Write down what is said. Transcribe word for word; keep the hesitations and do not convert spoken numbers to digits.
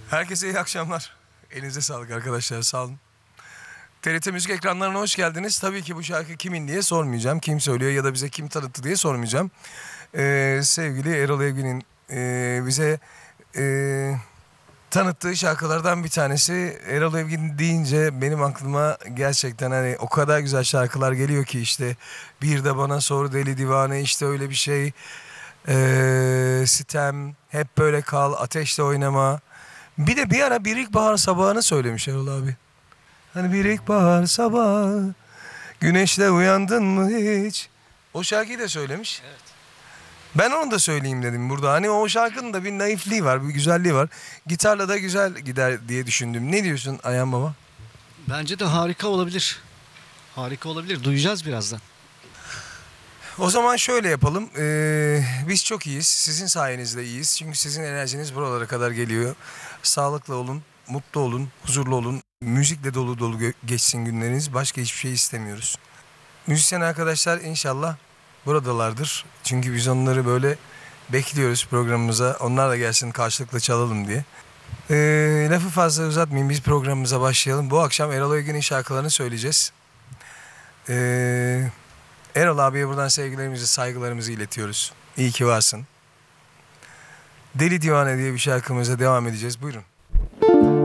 Herkese iyi akşamlar. Elinize sağlık arkadaşlar, sağ olun. T R T Müzik ekranlarına hoş geldiniz. Tabii ki bu şarkı kimin diye sormayacağım. Kim söylüyor ya da bize kim tanıttı diye sormayacağım. Ee, sevgili Erol Evgin'in e, bize e, tanıttığı şarkılardan bir tanesi. Erol Evgin deyince benim aklıma gerçekten hani o kadar güzel şarkılar geliyor ki işte bir de bana sor deli divane, işte öyle bir şey. Ee, sitem, hep böyle kal, ateşle oynama. Bir de bir ara bir ilkbahar sabahını söylemiş Erol abi. Hani bir ilkbahar sabahı, güneşle uyandın mı hiç? O şarkıyı da söylemiş. Evet. Ben onu da söyleyeyim dedim burada. Hani o şarkının da bir naifliği var, bir güzelliği var. Gitarla da güzel gider diye düşündüm. Ne diyorsun Ayhan Baba? Bence de harika olabilir. Harika olabilir. Duyacağız birazdan. O zaman şöyle yapalım. Ee, biz çok iyiyiz. Sizin sayenizde iyiyiz. Çünkü sizin enerjiniz buralara kadar geliyor. Sağlıklı olun, mutlu olun, huzurlu olun. Müzikle dolu dolu gö- geçsin günleriniz. Başka hiçbir şey istemiyoruz. Müzisyen arkadaşlar inşallah buradalardır. Çünkü biz onları böyle bekliyoruz programımıza. Onlar da gelsin karşılıklı çalalım diye. Ee, lafı fazla uzatmayayım. Biz programımıza başlayalım. Bu akşam Erol Evgin'in şarkılarını söyleyeceğiz. Eee... Erol abiye buradan sevgilerimizi, saygılarımızı iletiyoruz. İyi ki varsın. Deli Divane diye bir şarkımıza devam edeceğiz. Buyurun.